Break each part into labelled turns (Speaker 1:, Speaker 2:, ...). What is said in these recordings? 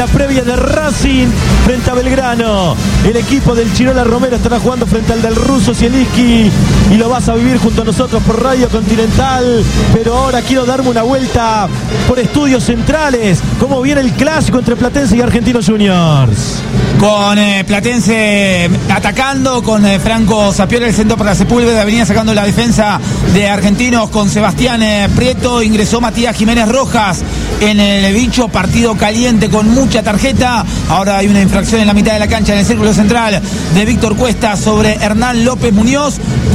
Speaker 1: La previa de Racing frente a Belgrano. El equipo del Chirola Romero estará jugando frente al del ruso Zielinski y lo vas a vivir junto a nosotros por Radio Continental. Pero ahora quiero darme una vuelta por Estudios Centrales. ¿Cómo viene el clásico entre Platense y Argentinos Juniors?
Speaker 2: Con Platense atacando, con Franco Sapiola el centro para Sepúlveda, venía sacando la defensa de Argentinos con Sebastián Prieto, ingresó Matías Jiménez Rojas en el bicho, partido caliente con mucha tarjeta. Ahora hay una infracción en la mitad de la cancha en el círculo central de Víctor Cuesta sobre Hernán López Muñoz.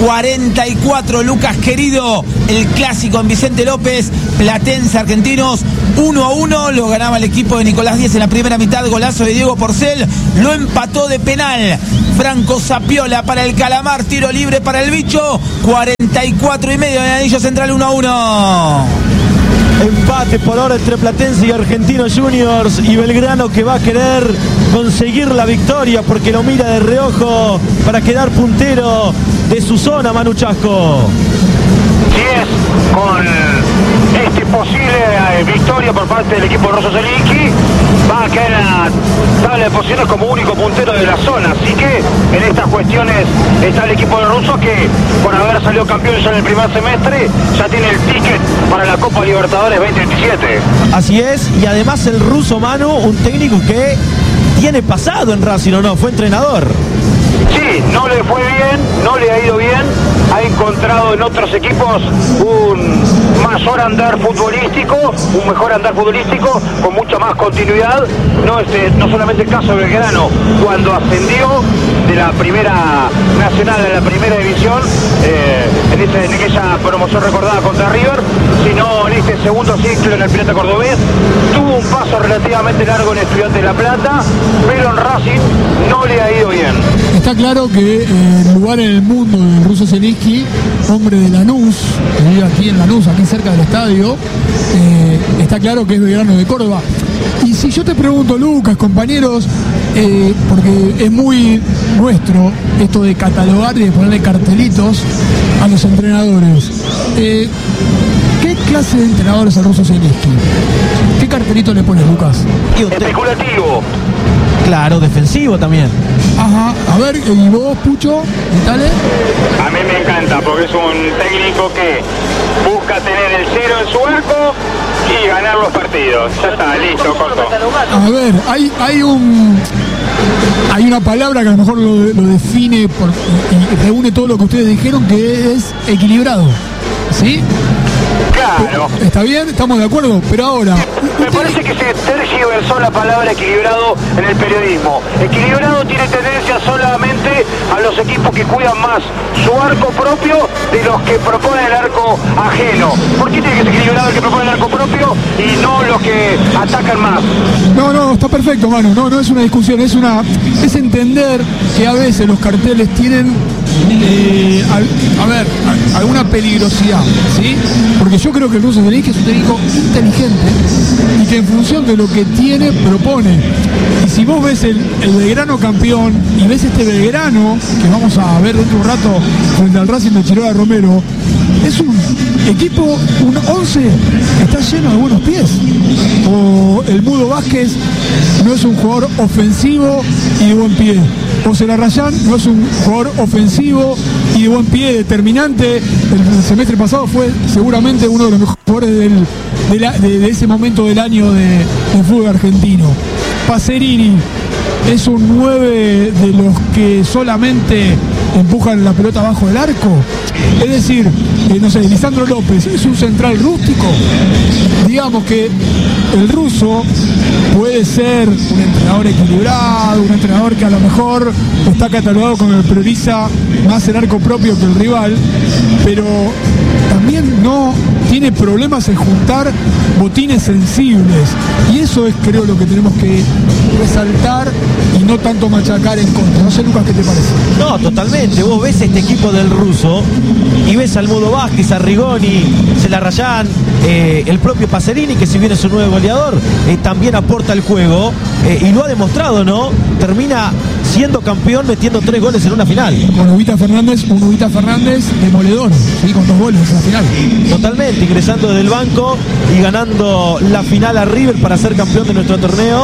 Speaker 2: 44 Lucas Querido, el clásico en Vicente López. Platense Argentinos 1-1, lo ganaba el equipo de Nicolás Díez en la primera mitad, golazo de Diego Porcel, lo empató de penal Franco Sapiola para el Calamar, tiro libre para el bicho, 44 y medio en el anillo central, 1-1.
Speaker 1: Empate por ahora entre Platense y Argentinos Juniors, y Belgrano que va a querer conseguir la victoria porque lo mira de reojo para quedar puntero de su zona, Manu Chasco.
Speaker 3: Sí es, con posible victoria por parte del equipo ruso Zielinski, va a quedar en la tabla de posiciones como único puntero de la zona. Así que en estas cuestiones está el equipo de ruso que, por haber salido campeón ya en el primer semestre, ya tiene el ticket para la Copa Libertadores 2027.
Speaker 1: Así es, y además el ruso, Manu, un técnico que tiene pasado en Racing, ¿o no? Fue entrenador.
Speaker 3: Sí, no le fue bien, no le ha ido bien, ha encontrado en otros equipos un mayor andar futbolístico, un mejor andar futbolístico, con mucha más continuidad. No solamente el caso de Belgrano, cuando ascendió de la primera nacional a la primera división, en aquella promoción recordada contra River, sino en este segundo ciclo en el Pirata Cordobés. Tuvo un paso relativamente largo en Estudiantes de La Plata, pero en Racing no le ha ido bien.
Speaker 4: Está claro que el lugar en el mundo del ruso Zielinski, hombre de Lanús, que vive aquí en Lanús, aquí cerca del estadio, está claro que es Belgrano de Córdoba. Y si yo te pregunto, Lucas, compañeros, porque es muy nuestro esto de catalogar y de ponerle cartelitos a los entrenadores, ¿qué clase de entrenador es el ruso Zielinski? ¿Qué cartelito le pones, Lucas?
Speaker 3: Especulativo.
Speaker 1: Claro, defensivo también.
Speaker 4: Ajá, a ver, ¿y vos, Pucho? ¿Dale?
Speaker 3: A mí me encanta porque es un técnico que busca tener el cero en su arco y ganar los partidos. Ya está, listo, corto.
Speaker 4: A ver, hay una palabra que a lo mejor lo define y reúne todo lo que ustedes dijeron, que es equilibrado. ¿Sí?
Speaker 3: Claro.
Speaker 4: ¿Está bien? ¿Estamos de acuerdo? Pero ahora...
Speaker 3: Me parece que se tergiversó la palabra equilibrado en el periodismo. Equilibrado tiene tendencia solamente a los equipos que cuidan más su arco propio de los que proponen el arco ajeno. ¿Por qué tiene que ser equilibrado el que propone el arco propio y no los que atacan más?
Speaker 4: No, está perfecto, Manu. No es una discusión, es entender que a veces los carteles tienen alguna peligrosidad, ¿sí? Porque yo creo que el ruso Zielinski es un técnico inteligente y que en función de lo que tiene, propone. Y si vos ves el Belgrano campeón y ves este Belgrano que vamos a ver dentro de un rato frente al Racing de Chirola Romero, es un equipo, un 11 que está lleno de buenos pies. O el Mudo Vázquez no es un jugador ofensivo y de buen pie. O Celarrayán no es un jugador ofensivo y de buen pie, determinante. El semestre pasado fue seguramente uno de los mejores jugadores de ese momento del año del fútbol argentino. Pacerini es un 9 de los que solamente empujan la pelota abajo del arco. Es decir, Lisandro López es un central rústico. Digamos que el ruso puede ser un entrenador equilibrado, un entrenador que a lo mejor está catalogado como el que prioriza más el arco propio que el rival, pero también no tiene problemas en juntar botines sensibles, y eso es, creo, lo que tenemos que resaltar y no tanto machacar en contra. No sé, Lucas, ¿qué te parece?
Speaker 1: No, totalmente. Vos ves este equipo del ruso y ves al Mudo Vázquez, a Rigoni, Celarrayán, el propio Pacerini, que si bien es un nuevo goleador, también aporta el juego, y lo ha demostrado, ¿no? Termina siendo campeón metiendo 3 goles en una final.
Speaker 4: Con Ubita Fernández demoledor, ¿sí? Con 2 goles en la final.
Speaker 1: Totalmente, ingresando desde el banco y ganando la final a River para ser campeón de nuestro torneo.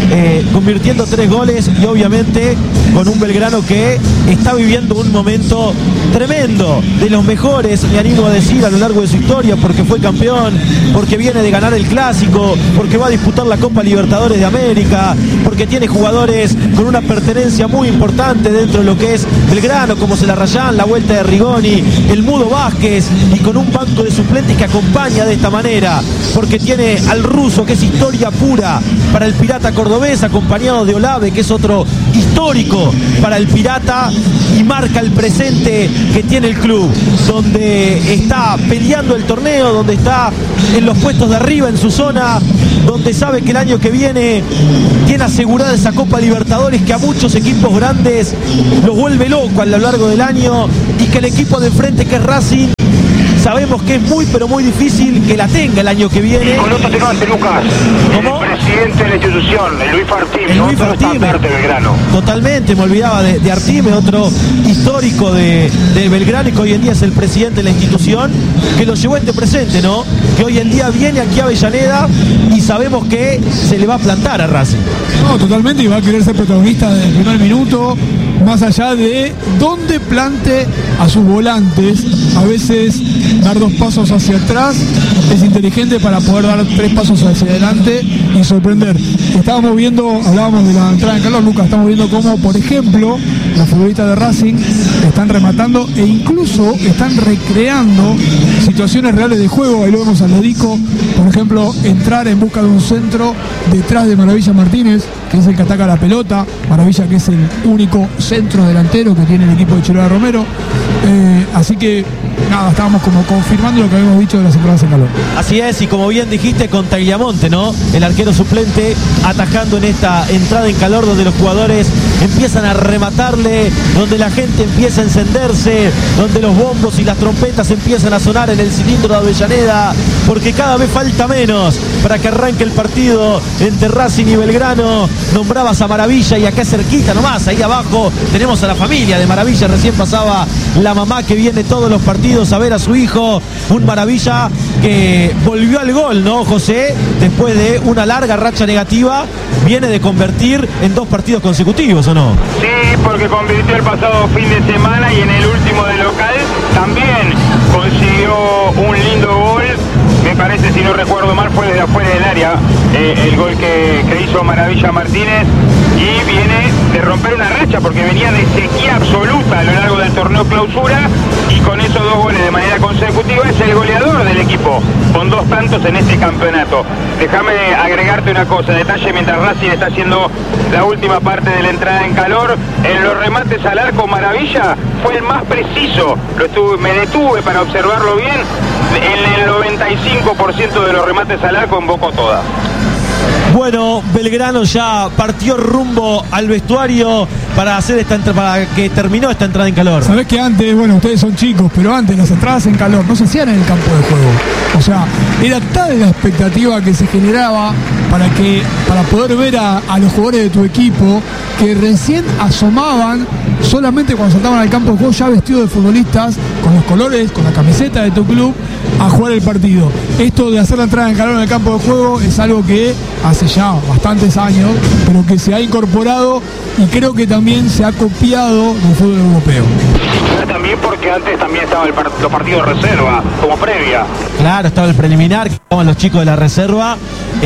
Speaker 1: convirtiendo 3 goles y obviamente con un Belgrano que está viviendo un momento tremendo, de los mejores, me animo a decir, a lo largo de su historia, porque fue campeón, porque viene de ganar el Clásico, porque va a disputar la Copa Libertadores de América, porque tiene jugadores con una pertenencia muy importante dentro de lo que es Belgrano, como Celarrayán, la vuelta de Rigoni, el Mudo Vázquez, y con un banco de suplentes que acompaña de esta manera, porque tiene al Ruso, que es historia pura para el Pirata cordobés, acompañado de Olave, que es otro histórico para el Pirata, y marca el presente que tiene el club, donde está peleando el torneo, donde está en los puestos de arriba en su zona, donde sabe que el año que viene tiene asegurada esa Copa Libertadores que a muchos equipos grandes los vuelve loco a lo largo del año, y que el equipo de enfrente, que es Racing, sabemos que es muy pero muy difícil que la tenga el año que viene.
Speaker 3: Y con otro atenuante, Lucas,
Speaker 1: ¿cómo?
Speaker 3: El presidente de la institución, el Luis Artime,
Speaker 1: El Luis Artime,
Speaker 3: Belgrano.
Speaker 1: Totalmente, me olvidaba de Artime, otro histórico de Belgrano, y que hoy en día es el presidente de la institución, que lo llevó a este presente, ¿no? Que hoy en día viene aquí a Avellaneda y sabemos que se le va a plantar a Racing.
Speaker 4: No, totalmente, y va a querer ser protagonista desde el primer minuto, más allá de dónde plante a sus volantes. A veces dar 2 pasos hacia atrás es inteligente para poder dar 3 pasos hacia adelante y sorprender. Estábamos viendo, hablábamos de la entrada en calor, Lucas, estamos viendo cómo, por ejemplo, los futbolistas de Racing están rematando e incluso están recreando situaciones reales de juego. Ahí lo vemos a Lodico, por ejemplo, entrar en busca de un centro detrás de Maravilla Martínez, que es el que ataca la pelota. Maravilla, que es el único centro delantero que tiene el equipo de Chirola Romero. Así que nada, estábamos como confirmando lo que habíamos dicho de las entradas en calor.
Speaker 1: Así es, y como bien dijiste, con Tagliamonte, ¿no? El arquero suplente atajando en esta entrada en calor, donde los jugadores empiezan a rematarle, donde la gente empieza a encenderse, donde los bombos y las trompetas empiezan a sonar en el cilindro de Avellaneda, porque cada vez falta menos para que arranque el partido entre Racing y Belgrano. Nombrabas a Maravilla, y acá cerquita nomás, ahí abajo, tenemos a la familia de Maravilla. Recién pasaba la mamá, que viene todos los partidos a ver a su hijo. Un Maravilla que volvió al gol, ¿no, José? Después de una larga racha negativa, viene de convertir en 2 partidos consecutivos, ¿o no?
Speaker 3: Sí, porque convirtió el pasado fin de semana, y en el último de local también consiguió un lindo gol. Me parece, si no recuerdo mal, fue desde afuera del área el gol que hizo Maravilla Martínez, y viene de romper una racha porque venía de sequía absoluta a lo largo del torneo Clausura, y con esos 2 goles de manera consecutiva es el goleador del equipo, con 2 tantos en este campeonato. Déjame agregarte una cosa, detalle, mientras Racing está haciendo la última parte de la entrada en calor, en los remates al arco Maravilla fue el más preciso. Me detuve para observarlo bien. En el 95% de los remates al arco embocó todas.
Speaker 1: Bueno, Belgrano ya partió rumbo al vestuario para hacer para que terminó esta entrada en calor.
Speaker 4: Sabés que antes, bueno, ustedes son chicos, pero antes las entradas en calor no se hacían en el campo de juego. O sea, era tal la expectativa que se generaba para poder ver a los jugadores de tu equipo, que recién asomaban solamente cuando saltaban al campo de juego ya vestidos de futbolistas, con los colores, con la camiseta de tu club, a jugar el partido. Esto de hacer la entrada en calor en el campo de juego es algo que hace ya bastantes años, pero que se ha incorporado y creo que también se ha copiado del fútbol europeo.
Speaker 3: También porque antes también estaban los partidos de reserva, como previa.
Speaker 1: Claro, estaba el preliminar, que estaban los chicos de la reserva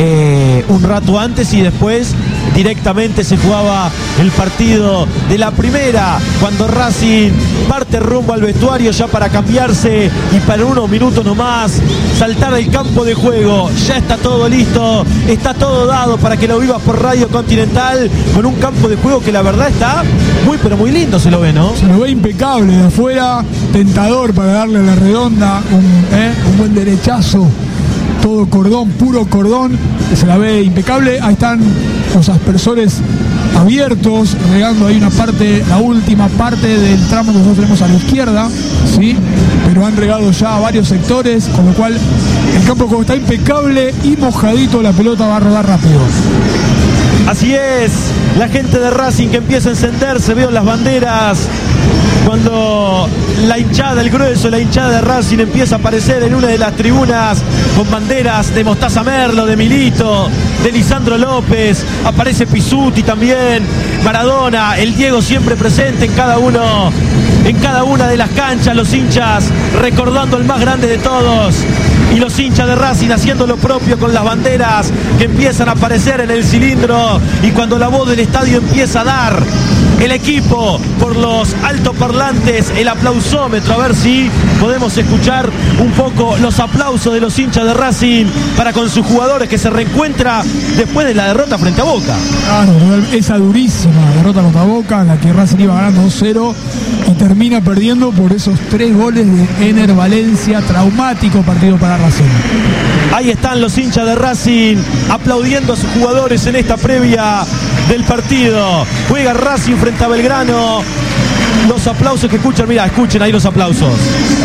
Speaker 1: un rato antes, y después directamente se jugaba el partido de la primera, cuando Racing parte rumbo al vestuario ya para cambiarse y para unos minutos nomás saltar al campo de juego. Ya está todo listo, está todo dado para que lo vivas por Radio Continental, con un campo de juego que la verdad está muy pero muy lindo, se lo ve, ¿no?
Speaker 4: Se lo ve impecable de afuera, tentador para darle a la redonda, un buen derechazo, todo cordón, puro cordón, se la ve impecable. Ahí están los aspersores abiertos, regando ahí una parte, la última parte del tramo que nosotros tenemos a la izquierda, ¿sí? Pero han regado ya varios sectores, con lo cual el campo como está impecable y mojadito, la pelota va a rodar rápido.
Speaker 1: Así es, la gente de Racing que empieza a encenderse, veo las banderas. Cuando la hinchada, el grueso, la hinchada de Racing empieza a aparecer en una de las tribunas con banderas de Mostaza Merlo, de Milito, de Lisandro López, aparece Pisuti también, Maradona, el Diego siempre presente en cada una de las canchas, los hinchas recordando el más grande de todos. Y los hinchas de Racing haciendo lo propio con las banderas que empiezan a aparecer en el cilindro. Y cuando la voz del estadio empieza a dar, el equipo por los altoparlantes, el aplausómetro, a ver si podemos escuchar un poco los aplausos de los hinchas de Racing para con sus jugadores que se reencuentra después de la derrota frente a Boca.
Speaker 4: Claro, esa durísima derrota contra Boca, en la que Racing iba ganando 2-0 y termina perdiendo por esos 3 goles de Ener Valencia. Traumático partido para Racing.
Speaker 1: Ahí están los hinchas de Racing aplaudiendo a sus jugadores en esta previa del partido. Juega Racing frente a Belgrano. Los aplausos que escuchan, mira, escuchen ahí los aplausos.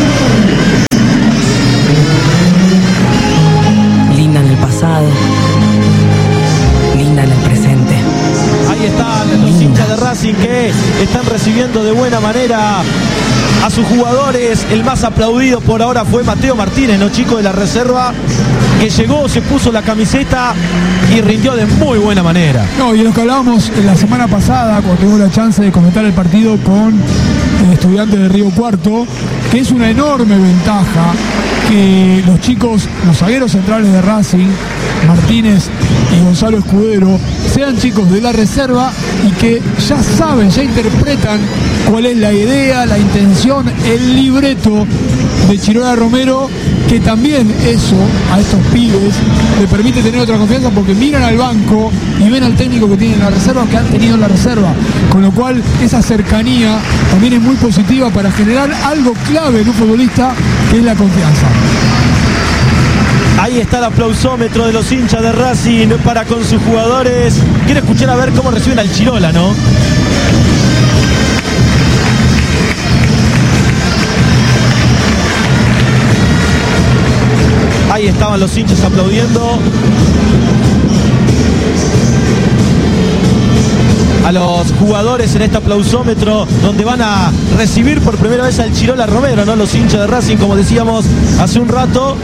Speaker 5: Linda en el pasado, linda en el presente.
Speaker 1: Ahí están los hinchas de Racing que están recibiendo de buena manera a sus jugadores. El más aplaudido por ahora fue Mateo Martínez, ¿no, chico? De la reserva, que llegó, se puso la camiseta y rindió de muy buena manera.
Speaker 4: No, y de lo que hablábamos la semana pasada, cuando tuvimos la chance de comentar el partido con Estudiantes de Río Cuarto, que es una enorme ventaja que los chicos, los zagueros centrales de Racing, Martínez y Gonzalo Escudero, sean chicos de la reserva y que ya saben, ya interpretan cuál es la idea, la intención, el libreto de Chirola Romero, que también eso a estos pibes le permite tener otra confianza porque miran al banco y ven al técnico que tiene en la reserva, que han tenido en la reserva, con lo cual esa cercanía también es muy positiva para generar algo clave en un futbolista, que es la confianza.
Speaker 1: Ahí está el aplausómetro de los hinchas de Racing para con sus jugadores. Quiero escuchar a ver cómo reciben al Chirola, ¿no? Ahí estaban los hinchas aplaudiendo a los jugadores en este aplausómetro, donde van a recibir por primera vez al Chirola Romero, ¿no? Los hinchas de Racing, como decíamos hace un rato,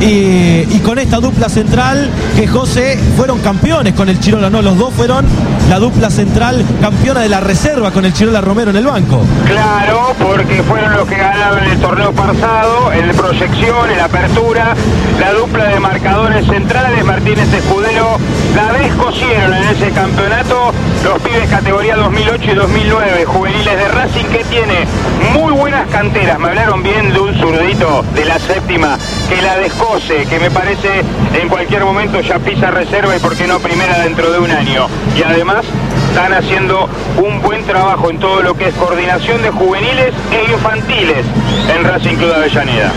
Speaker 1: y con esta dupla central que, José, fueron campeones con el Chirola, ¿no? Los dos fueron la dupla central campeona de la reserva con el Chirola Romero en el banco.
Speaker 3: Claro, porque fueron los que ganaron el torneo pasado, en proyección, en apertura, la dupla de marcadores centrales, Martínez Escudero, la descosieron en ese campeonato los pibes categoría 2008 y 2009, juveniles de Racing, que tiene muy buenas canteras. Me hablaron bien de un zurdito de la séptima que la descose, que me parece en cualquier momento ya pisa reserva y por qué no primera dentro de un año. Y además están haciendo un buen trabajo en todo lo que es coordinación de juveniles e infantiles en Racing Club de Avellaneda.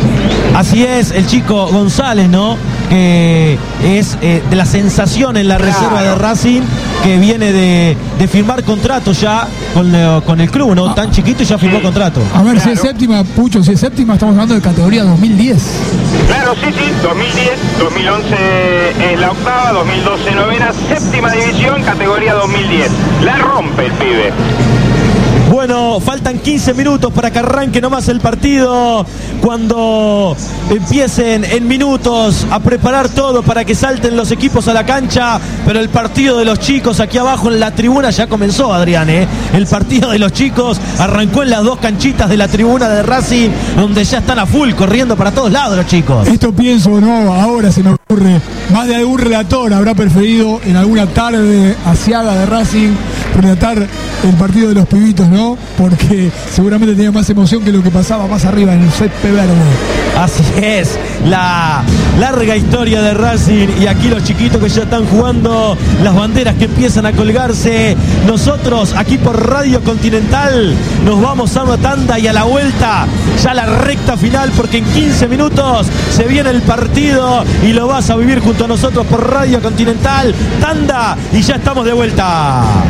Speaker 1: Así es, el chico González, ¿no? Que es de la sensación en la reserva de Racing, que viene de firmar contrato ya con el club, ¿no? Tan chiquito y ya firmó contrato.
Speaker 4: A ver, si es séptima, Pucho, si es séptima, estamos hablando de categoría 2010.
Speaker 3: Claro, sí, 2010, 2011 es la octava, 2012 novena, séptima división, categoría 2010. La rompe el pibe.
Speaker 1: Bueno, faltan 15 minutos para que arranque nomás el partido. Cuando empiecen en minutos a preparar todo para que salten los equipos a la cancha, pero el partido de los chicos aquí abajo en la tribuna ya comenzó, Adrián, ¿eh? El partido de los chicos arrancó en las dos canchitas de la tribuna de Racing, donde ya están a full, corriendo para todos lados los chicos.
Speaker 4: Esto pienso, ¿no? Ahora se me ocurre, más de algún relator habrá preferido en alguna tarde asiaga de Racing relatar el partido de los pibitos, ¿no? Porque seguramente tenía más emoción que lo que pasaba más arriba en el césped verde.
Speaker 1: Así es, la larga historia de Racing, y aquí los chiquitos que ya están jugando, las banderas que empiezan a colgarse. Nosotros aquí por Radio Continental nos vamos a una tanda y a la vuelta ya la recta final, porque en 15 minutos se viene el partido y lo vas a vivir junto a nosotros por Radio Continental. Tanda y ya estamos de vuelta.